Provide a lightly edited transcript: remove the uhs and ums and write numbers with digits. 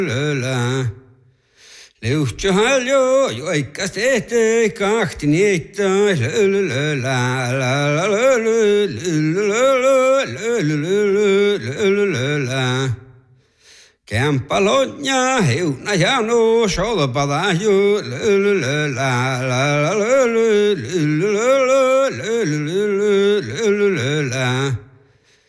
Liuhtsuhaljo, joikkas tehty kahti niitä. Kämpälon ja heuna ja no solpada ju.